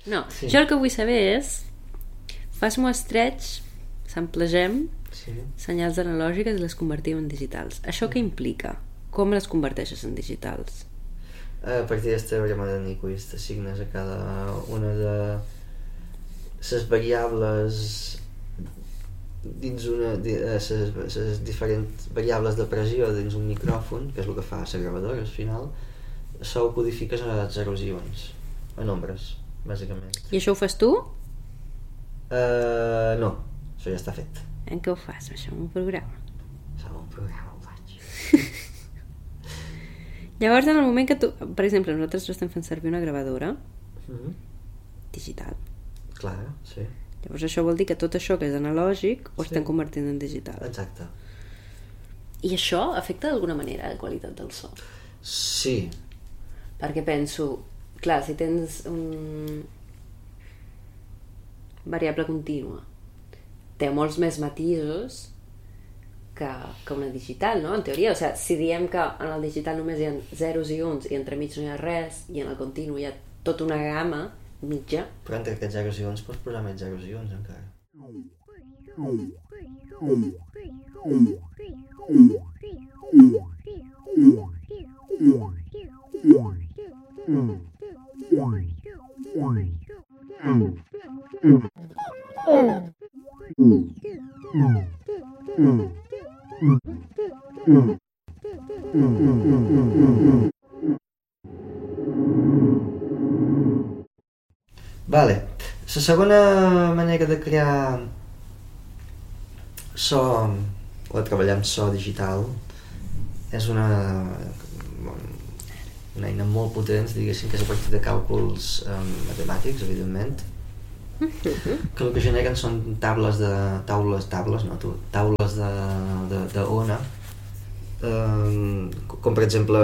No, sí. Jo el que vull saber és fas muestreig, samplegem senyals analògiques i les convertim en digitals. Això què implica? Com les converteixes en digitals? A partir del teorema de Nyquist assignes a cada una de les variables dins les diferents variables de pressió dins un micròfon, que és el que fa la gravadora al final, això ho codifiques a zeros i uns, a nombres, bàsicament. I això ho fas tu? No, això ja està fet. En què ho fas, això? En un programa? Això en un programa ho faig. Llavors, en el moment que tu... Per exemple, nosaltres estem fent servir una gravadora digital. Clar, sí. Llavors això vol dir que tot això que és analògic ho estem convertint en digital. Exacte. I això afecta d'alguna manera la qualitat del so? Sí. Perquè penso, clar, si tens un variable contínua, té molts més matisos que una digital, no? En teoria, o sigui, si diem que en el digital només hi ha zeros i uns i entremig no hi ha res i en el continu hi ha tota una gamma mitja. Però entre aquests zeros i uns pots posar més zeros i uns encara. Vale. La segona manera de crear so o de treballar amb so digital és una eina molt potent, diguéssim, que és a partir de càlculs matemàtics, evidentment, que el que generen són taules d'ona, com per exemple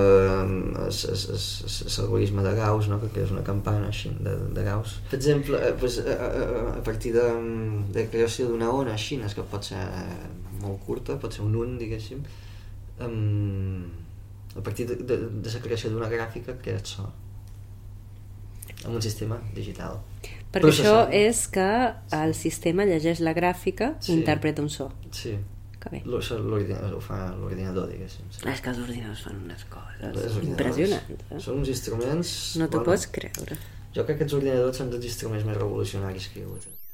l'algoritme de Gauss, no? Que és una campana així de Gauss. Per exemple, a partir de creació d'una ona així, que pot ser molt curta, pot ser un un, diguéssim, a partir de la creació d'una gràfica creat so amb un sistema digital. Perquè això és que el sistema llegeix la gràfica i interpreta un so. Sí. Ho fa l'ordinador, diguéssim. És que els ordinadors fan unes coses impressionants. Són uns instruments... No t'ho pots creure. Jo crec que els ordinadors són dels instruments més revolucionaris que hi ha hagut.